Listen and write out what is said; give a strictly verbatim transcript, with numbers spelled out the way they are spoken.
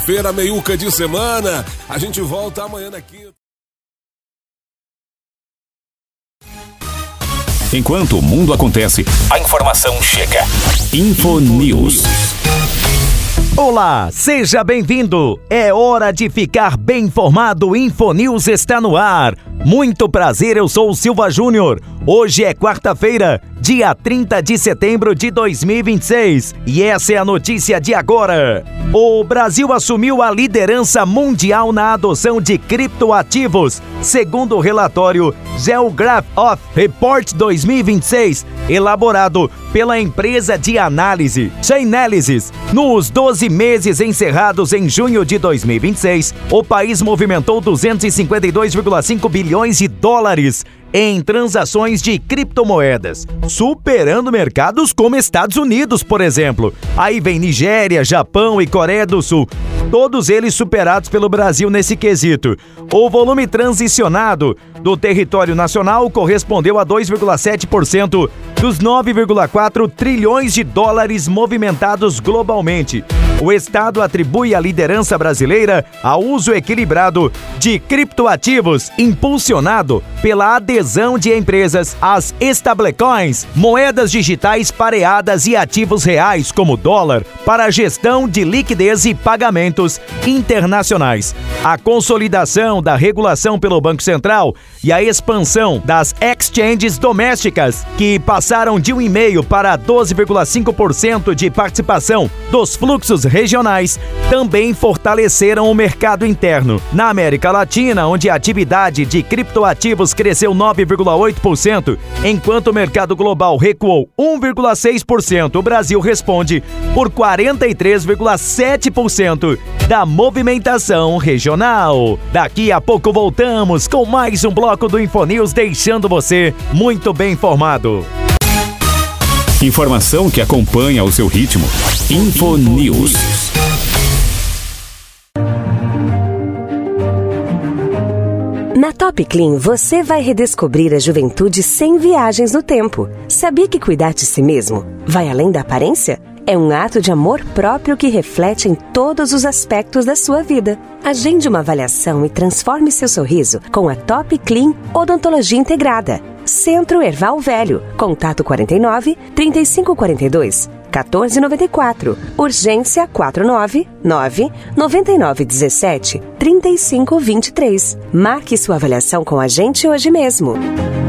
Feira meiuca de semana. A gente volta amanhã na quinta. Enquanto o mundo acontece, a informação chega. Infonews. Olá, seja bem-vindo. É hora de ficar bem informado. Infonews está no ar. Muito prazer, eu sou o Silva Júnior. Hoje é quarta-feira, dia trinta de setembro de dois mil e vinte e seis. E essa é a notícia de agora. O Brasil assumiu a liderança mundial na adoção de criptoativos, segundo o relatório Geograph of Report dois mil e vinte e seis, elaborado pela empresa de análise Chainalysis. Nos doze meses encerrados em junho de dois mil e vinte e seis, o país movimentou duzentos e cinquenta e dois vírgula cinco bilhões de dólares em transações de criptomoedas, superando mercados como Estados Unidos, por exemplo. Aí vem Nigéria, Japão e Coreia do Sul, todos eles superados pelo Brasil nesse quesito. O volume transicionado do território nacional correspondeu a dois vírgula sete por cento dos nove vírgula quatro trilhões de dólares movimentados globalmente. O Estado atribui a liderança brasileira ao uso equilibrado de criptoativos, impulsionado pela adesão de empresas às stablecoins, moedas digitais pareadas e ativos reais como dólar, para a gestão de liquidez e pagamentos internacionais. A consolidação da regulação pelo Banco Central e a expansão das exchanges domésticas, que passaram de um vírgula cinco por cento para doze vírgula cinco por cento de participação dos fluxos regionais, também fortaleceram o mercado interno. Na América Latina, onde a atividade de criptoativos cresceu nove vírgula oito por cento, enquanto o mercado global recuou um vírgula seis por cento, o Brasil responde por quarenta e três vírgula sete por cento da movimentação regional. Daqui a pouco voltamos com mais um bloco do Infonews, deixando você muito bem informado. Informação que acompanha o seu ritmo. Infonews. Na Top Clean, você vai redescobrir a juventude sem viagens no tempo. Sabia que cuidar de si mesmo vai além da aparência? É um ato de amor próprio que reflete em todos os aspectos da sua vida. Agende uma avaliação e transforme seu sorriso com a Top Clean Odontologia Integrada. Centro Erval Velho. Contato quarenta e nove, trinta e cinco quarenta e dois, quatorze noventa e quatro. Urgência quatro nove nove, nove nove um sete, três cinco dois três. Marque sua avaliação com a gente hoje mesmo.